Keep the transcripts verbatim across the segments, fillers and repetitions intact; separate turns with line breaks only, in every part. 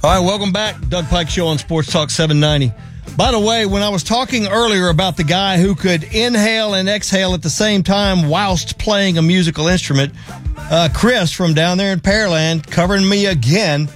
All right, welcome back. Doug Pike Show on Sports Talk seven ninety. By the way, when I was talking earlier about the guy who could inhale and exhale at the same time whilst playing a musical instrument, uh, Chris from down there in Pearland covering me again.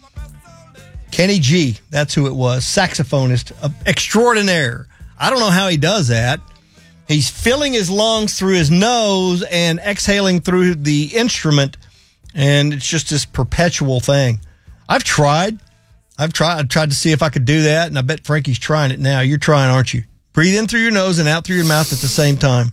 Kenny G, that's who it was, saxophonist uh, extraordinaire. I don't know how he does that. He's filling his lungs through his nose and exhaling through the instrument, and it's just this perpetual thing. I've tried. I've tried I've tried to see if I could do that, and I bet Frankie's trying it now. You're trying, aren't you? Breathe in through your nose and out through your mouth at the same time.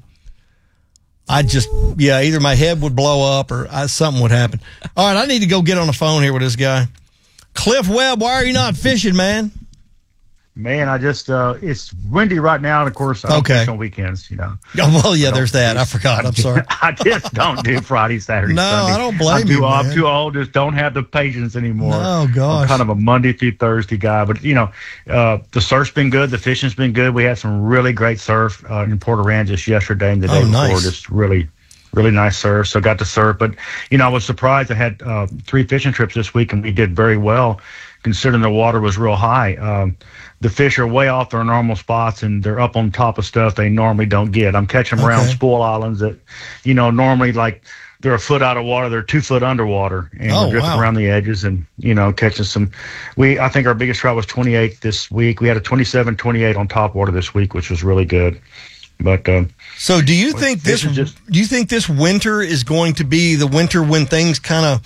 I just, yeah, either my head would blow up or I, something would happen. All right, I need to go get on the phone here with this guy. Cliff Webb, why are you not fishing, man?
Man, I just, uh, it's windy right now, and of course, I don't
okay.
fish on weekends, you know.
Oh, well, yeah, there's that. I forgot. I'm sorry.
I just don't do Friday, Saturday,
no,
Sunday.
I don't blame
I'm
you,
too,
man.
I'm too old, just don't have the patience anymore.
Oh, gosh.
I'm kind of a Monday through Thursday guy, but, you know, uh, the surf's been good, the fishing's been good. We had some really great surf uh, in Port Aransas yesterday and the day
oh,
before.
Nice.
Just really, really nice surf, so got to surf. But, you know, I was surprised. I had uh, three fishing trips this week, and we did very well, considering the water was real high. Um, the fish are way off their normal spots, and they're up on top of stuff they normally don't get. I'm catching them around
Okay.
spoil islands that, you know, normally like they're a foot out of water, they're two foot underwater, and
Oh,
we're drifting
wow.
around the edges and, you know, catching some. We I think our biggest trout was twenty-eight this week. We had a twenty-seven, twenty-eight on top water this week, which was really good. But um,
so do you think this
just,
do you think this winter is going to be the winter when things kind of,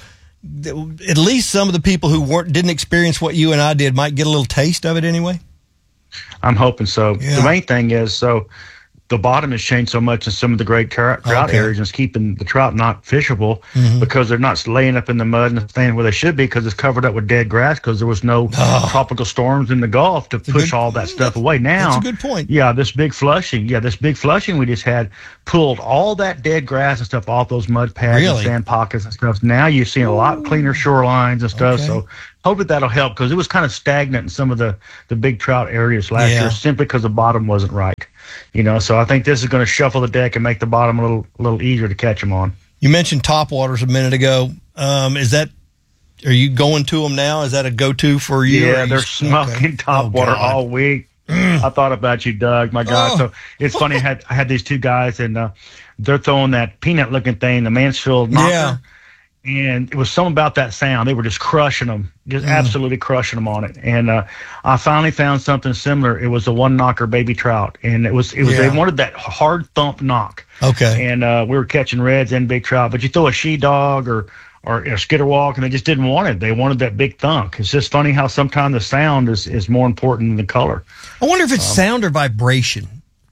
at least some of the people who weren't didn't experience what you and I did might get a little taste of it anyway?
I'm hoping so.
Yeah.
The main thing is, so the bottom has changed so much in some of the great trout, trout
Okay.
areas, and it's keeping the trout not fishable
Mhm.
because they're not laying up in the mud and staying where they should be because it's covered up with dead grass because there was no
Oh.
tropical storms in the Gulf to push
good-
all that stuff away. Now,
That's a good point.
yeah, this big flushing, yeah, this big flushing we just had pulled all that dead grass and stuff off those mud pads
Really?
and sand pockets and stuff. Now you're seeing a lot cleaner shorelines and stuff.
Okay.
So hopefully that'll help because it was kind of stagnant in some of the, the big trout areas last
Yeah.
year simply because the bottom wasn't right. You know, so I think this is going to shuffle the deck and make the bottom a little a little easier to catch them on.
You mentioned topwaters a minute ago. Um, is that, are you going to them now? Is that a go-to for you?
Yeah,
Or
they're
you-
smoking
okay.
top
Oh,
water
God.
all week. I thought about you, Doug. My God.
Oh.
So it's funny. I had I had these two guys, and uh, they're throwing that peanut-looking thing, the Mansfield knocker.
Yeah.
And it was something about that sound. They were just crushing them, just
Mm.
absolutely crushing them on it. And uh, I finally found something similar. It was a one knocker baby trout, and it was it was
Yeah.
they wanted that hard thump knock.
Okay.
And uh, we were catching reds and big trout, but you throw a she dog or or a skitterwalk, and they just didn't want it. They wanted that big thunk. It's just funny how sometimes the sound is, is more important than the color.
I wonder if it's
Um,
sound or vibration.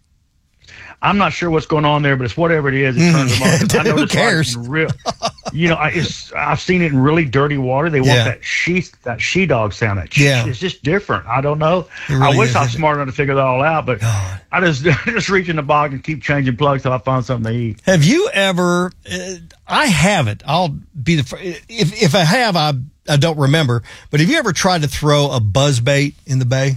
I'm not sure what's going on there, but it's whatever it is. It turns them on. 'Cause I
Who
noticed, like,
cares?
in real, you know, I, it's, I've seen it in really dirty water. They want
Yeah.
that she that she dog sound. That
Yeah.
it's just different. I don't know.
It really
I wish
is,
I was
isn't it?
smart enough to figure that all out, but
God.
I just I just reach in the bog and keep changing plugs till I find something to eat.
Have you ever? Uh, I haven't. I'll be the. fir- If if I have, I I don't remember. But have you ever tried to throw a buzz bait in the bay?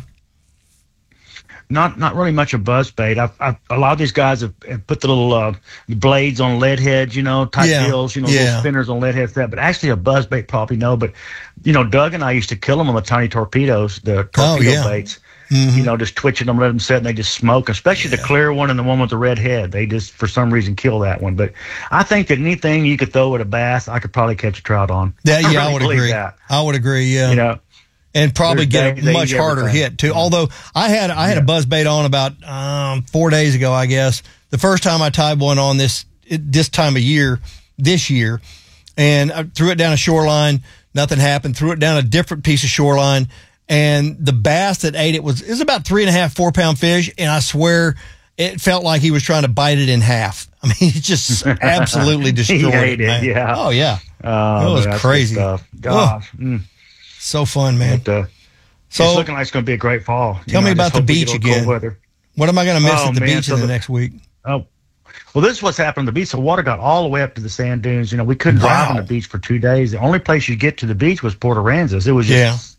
Not not really much of buzz bait. I've, I've, a lot of these guys have, have put the little uh, blades on lead heads, you know, type
Yeah,
deals, you know,
yeah.
little spinners on lead heads. That, but actually a buzz bait probably no. But you know, Doug and I used to kill them with tiny torpedoes, the
Oh,
torpedo
yeah.
baits.
Mhm.
You know, just twitching them, let them set, and they just smoke. Especially the clear one and the one with the red head. They just for some reason kill that one. But I think that anything you could throw at a bass, I could probably catch a trout on.
Yeah, yeah, I
really
would
believe
agree.
that.
I would agree. Yeah,
You know.
and probably
There's
get a
days they
much
eat
harder
everything.
hit too. Although I had I had a buzz bait on about um, four days ago, I guess. The first time I tied one on this it, this time of year, this year, and I threw it down a shoreline. Nothing happened. Threw it down a different piece of shoreline, and the bass that ate it was is about three and a half, four pound fish, and I swear it felt like he was trying to bite it in half. I mean, it just absolutely destroyed
ate it,
man.
yeah.
Oh yeah,
Uh,
That was
that's good
crazy.
stuff. Gosh. Mm.
so fun, man.
But, uh,
So
it's looking like it's going to be a great fall. You
tell
know,
me
I
about
just
the
hope we
beach
get a little cold
again.
weather.
What am I going to miss
Oh,
at the
man,
beach
so
in the
the-
next week?
Oh, well, this is what's happened on the beach. The water got all the way up to the sand dunes. You know, we couldn't drive
Wow.
on the beach for two days. The only place you get to the beach was Port Aransas. It was just
Yeah.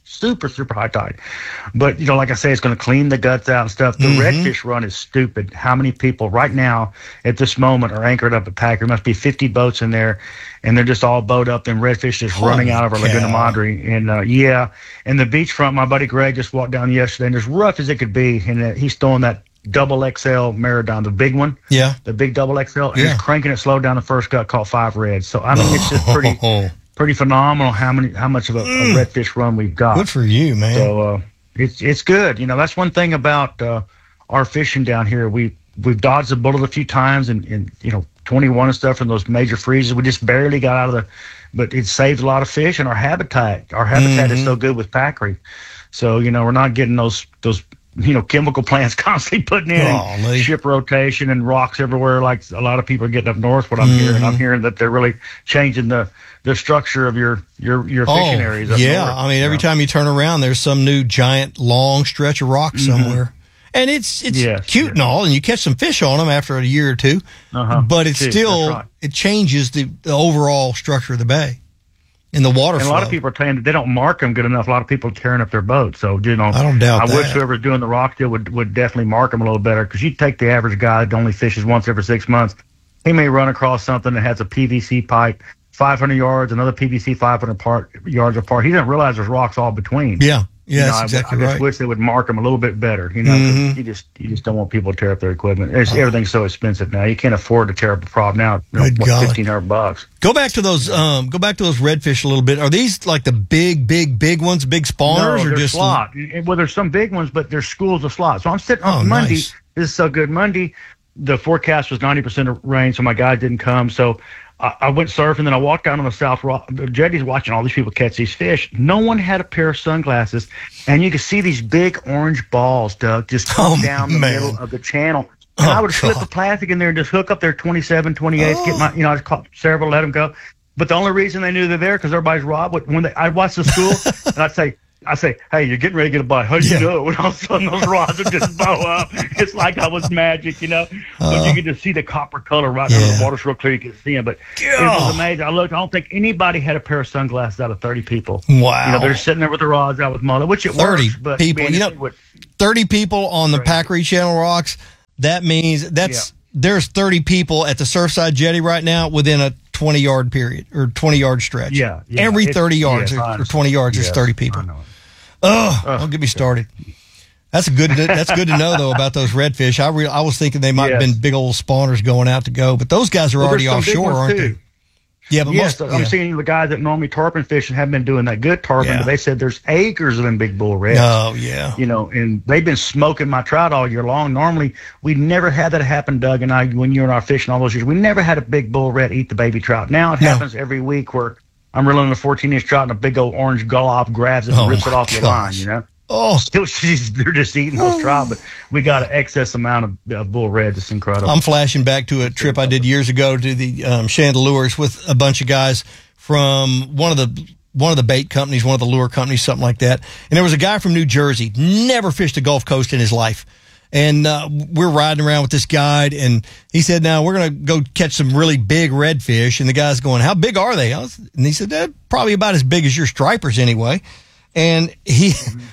super, super high tide. But, you know, like I say, it's going to clean the guts out and stuff. The
Mm-hmm.
redfish run is stupid. How many people right now at this moment are anchored up at Packer? There must be fifty boats in there, and they're just all bowed up, and redfish just
Holy
running out of our
cow.
Laguna Madre. And, uh, yeah, and the beachfront, my buddy Greg just walked down yesterday, and as rough as it could be, and uh, he's throwing that double X L Maradon, the big one.
Yeah.
The big double X L, and
Yeah.
he's cranking it slow down the first gut, caught five reds. So, I mean, it's just pretty
Oh,
pretty phenomenal how many how much of a, a redfish run we've got.
good for you, man.
So uh, it's it's good. You know, that's one thing about uh, our fishing down here. We we've dodged the bullet a few times, and, and you know, twenty-one and stuff in those major freezes. We just barely got out of the, but it saved a lot of fish, and our habitat our habitat
Mm-hmm.
is so good with packery. So you know, we're not getting those those you know chemical plants constantly putting in and
Golly.
ship rotation and rocks everywhere like a lot of people are getting up north. What I'm hearing, I'm hearing that they're really changing the the structure of your your your fishing areas. Up
yeah.
north,
I mean, every
you know?
time you turn around, there's some new giant long stretch of rock somewhere. And it's it's
Yes,
cute
yes.
and all, and you catch some fish on them after a year or two,
Uh-huh.
but it's
Too,
still,
that's right.
it changes the, the overall structure of the bay and the water
And a
flow.
lot of people are saying that they don't mark them good enough. A lot of people are tearing up their boats. So, you know,
I don't doubt
I wish
that.
whoever's doing the rock deal would, would definitely mark them a little better, because you take the average guy that only fishes once every six months, he may run across something that has a P V C pipe five hundred yards, another P V C five hundred part, yards apart. He doesn't realize there's rocks all between.
Yeah. Yeah,
You know,
that's
I-
exactly
I, just
right.
wish they would mark them a little bit better. You know, 'cause
Mhm.
you just you just don't want people to tear up their equipment. It's, everything's so expensive now. You can't afford to tear up a prop now. You know,
Good
what,
golly.
fifteen hundred bucks.
Go back to those. Um, go back to those redfish a little bit. Are these like the big, big, big ones, big spawners,
No,
or
they're
just
slot. Well, there's some big ones, but there's schools of slot. So I'm sitting on
Oh,
Monday.
nice.
This is so good. Monday, the forecast was ninety percent of rain, so my guy didn't come. So I, I went surfing, then I walked down on the South Rock. The jetty's watching all these people catch these fish. No one had a pair of sunglasses, and you could see these big orange balls, Doug, just come
Oh,
down the
man.
middle of the channel. And
Oh,
I would slip
God.
the plastic in there and just hook up their twenty-seven, twenty-eight, get my, you know, I caught several, let them go. But the only reason they knew they're there because everybody's robbed. But when they, I'd watch the school, and I'd say, I say, hey, you're getting ready to get a bite. How do you
Yeah.
know? And all of a sudden, those rods would just blow up. It's like I was magic, you know. But you could just see the copper color right now.
Yeah.
The water's real clear. You can see them. But it was amazing. I looked. I don't think anybody had a pair of sunglasses out of thirty people.
Wow.
You know, they're sitting there with the rods out with mullet, which it
thirty
works. But
people.
man,
You know,
it would-
thirty people on the
Crazy.
Packery Channel rocks. That means that's there's thirty people at the Surfside Jetty right now within a twenty yard period or twenty yard stretch.
Yeah, yeah.
Every
It's-
thirty yards
yes,
or,
I
or
understand.
twenty yards, there's
Yes,
thirty people.
I know it.
Ugh, don't get me started. That's a good. That's good to know though about those redfish. I re, I was thinking they might have
Yes.
been big old spawners going out to go, but those guys are
Well,
already
there's some big
offshore,
ones,
aren't
too.
they? Yeah, but
Yes,
most.
I'm
yeah.
seeing the guys that normally tarpon fishing have been doing that good tarpon,
Yeah.
but they said there's acres of them big bull reds.
Oh yeah.
You know, and they've been smoking my trout all year long. Normally, we never had that happen, Doug and I, when you and I fishing all those years. We never had a big bull red eat the baby trout. Now it
No.
happens every week where I'm reeling a fourteen inch trout and a big old orange gullop grabs it and
Oh,
rips it
my
off the line,
gosh.
you know?
Oh,
Still, she's, they're just eating those trout, but we got an excess amount of uh, bull reds. It's incredible.
I'm flashing back to a trip I did years ago to the um, Chandelures with a bunch of guys from one of the one of the bait companies, one of the lure companies, something like that. And there was a guy from New Jersey, never fished a Gulf Coast in his life. And uh, we're riding around with this guide, and he said, now we're going to go catch some really big redfish. And the guy's going, how big are they? I was, and he said, they're probably about as big as your stripers anyway. And he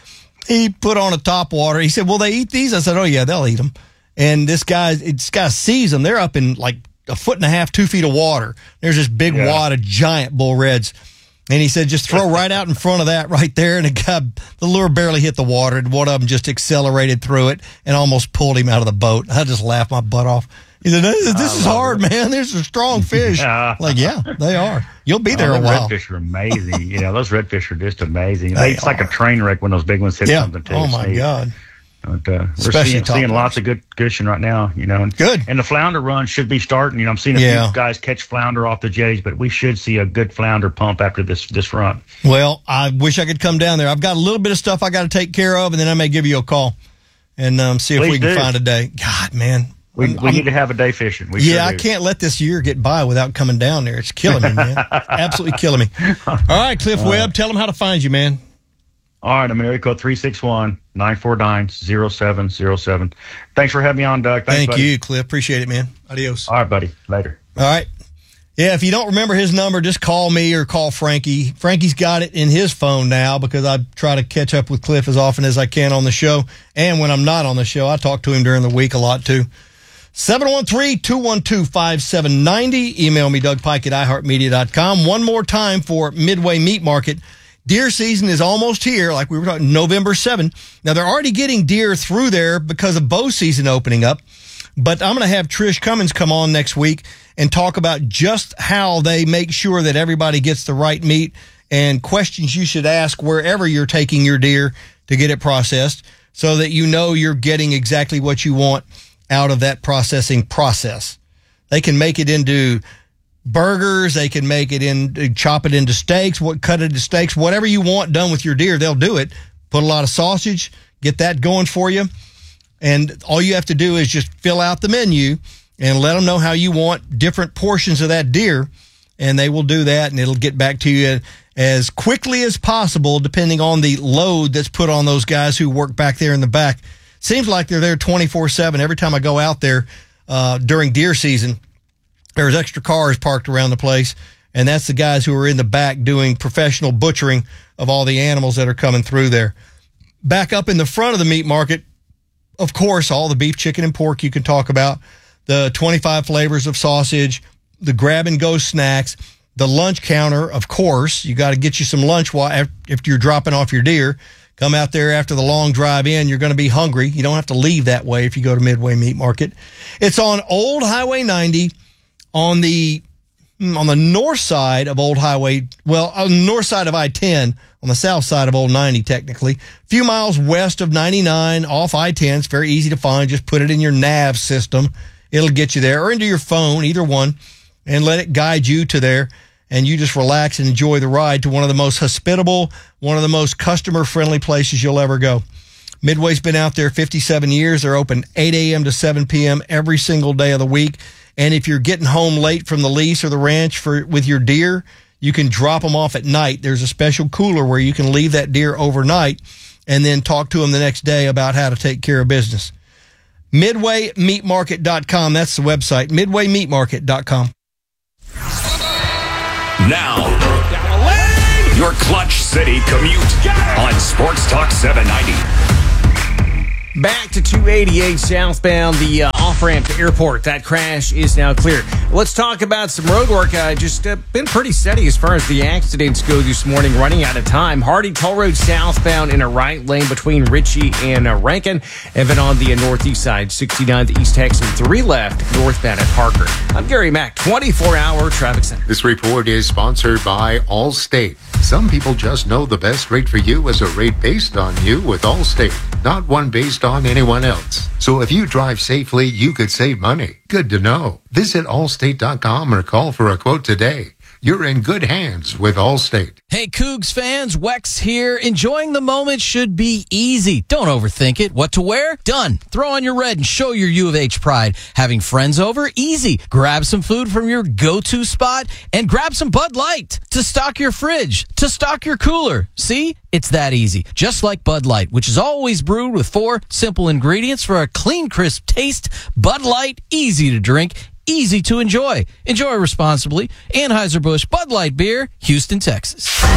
he put on a top water. He said, will they eat these? I said, oh, yeah, they'll eat them. And this guy, this guy sees them. They're up in like a foot and a half, two feet of water. There's this big
Yeah.
wad of giant bull reds. And he said, just throw right out in front of that right there. And the guy, the lure barely hit the water. And one of them just accelerated through it and almost pulled him out of the boat. I just laughed my butt off. He said, this, this is hard, man. There's a strong fish.
Yeah.
Like, yeah, they are. You'll be
Oh,
there a
those
while.
redfish are amazing. You know, those redfish are just amazing.
They
it's like a
are.
train wreck when those big ones hit
Yeah.
something too.
Oh, my
See?
God.
But, uh, we're
Especially
seeing,
top
seeing
ones.
lots of good fishing right now, you know. And,
Good.
And the flounder run should be starting. You know, I'm seeing a
Yeah.
few guys catch flounder off the jetties, but we should see a good flounder pump after this this run.
Well, I wish I could come down there. I've got a little bit of stuff I got to take care of, and then I may give you a call and um, see if
Please
we can
do.
find a day. God, man.
We,
I'm-
we
I'm-
need to have a day fishing. We
yeah,
sure
I
do.
can't let this year get by without coming down there. It's killing me, man. Absolutely killing me. All right, Cliff Webb, tell them how to find you, man.
All right, I'm in area code three six one, nine four nine, zero seven zero seven. Thanks for having me on, Doug. Thanks,
Thank
buddy.
you, Cliff. Appreciate it, man. Adios.
All right, buddy. Later.
All right. Yeah, if you don't remember his number, just call me or call Frankie. Frankie's got it in his phone now because I try to catch up with Cliff as often as I can on the show. And when I'm not on the show, I talk to him during the week a lot too. seven one three, two one two, five seven nine zero. Email me, Doug Pike at i heart media dot com. One more time for Midway Meat Market. Deer season is almost here, like we were talking, November seventh. Now, they're already getting deer through there because of bow season opening up. But I'm going to have Trish Cummins come on next week and talk about just how they make sure that everybody gets the right meat and questions you should ask wherever you're taking your deer to get it processed so that you know you're getting exactly what you want out of that processing process. They can make it into burgers. They can make it in, chop it into steaks, what cut it into steaks, whatever you want done with your deer, they'll do it. Put a lot of sausage, get that going for you. And all you have to do is just fill out the menu and let them know how you want different portions of that deer. And they will do that, and it'll get back to you as quickly as possible, depending on the load that's put on those guys who work back there in the back. Seems like they're there twenty-four seven. Every time I go out there uh, during deer season, there's extra cars parked around the place, and that's the guys who are in the back doing professional butchering of all the animals that are coming through there. Back up in the front of the meat market, of course, all the beef, chicken, and pork you can talk about, the twenty-five flavors of sausage, the grab-and-go snacks, the lunch counter, of course. You got to get you some lunch while if you're dropping off your deer. Come out there after the long drive in. You're going to be hungry. You don't have to leave that way if you go to Midway Meat Market. It's on Old Highway ninety on the on the north side of Old Highway, well, on the north side of I ten, on the south side of Old ninety, technically. A few miles west of ninety-nine, off I ten. It's very easy to find. Just put it in your nav system. It'll get you there, or into your phone, either one, and let it guide you to there. And you just relax and enjoy the ride to one of the most hospitable, one of the most customer-friendly places you'll ever go. Midway's been out there fifty-seven years. They're open eight a.m. to seven p.m. every single day of the week. And if you're getting home late from the lease or the ranch for with your deer, you can drop them off at night. There's a special cooler where you can leave that deer overnight and then talk to them the next day about how to take care of business. midway meat market dot com. That's the website, midway meat market dot com.
Now, your Clutch City commute on Sports Talk seven ninety.
Back to two eighty-eight southbound, the uh, off-ramp to airport. That crash is now clear. Let's talk about some road work. Uh, just uh, been pretty steady as far as the accidents go this morning, running out of time. Hardy Toll Road southbound in a right lane between Ritchie and uh, Rankin. And then on the uh, northeast side, sixty-ninth East Texan, three left northbound at Parker. I'm Gary Mack, twenty-four hour traffic center.
This report is sponsored by Allstate. Some people just know the best rate for you is a rate based on you with Allstate, not one based on anyone else. So if you drive safely, you could save money. Good to know. Visit allstate dot com or call for a quote today. You're in good hands with Allstate.
Hey, Cougs fans, Wex here. Enjoying the moment should be easy. Don't overthink it. What to wear? Done. Throw on your red and show your U of H pride. Having friends over? Easy. Grab some food from your go-to spot and grab some Bud Light to stock your fridge, to stock your cooler. See? It's that easy. Just like Bud Light, which is always brewed with four simple ingredients for a clean, crisp taste. Bud Light, easy to drink, easy to enjoy. Enjoy responsibly. Anheuser-Busch Bud Light Beer, Houston, Texas.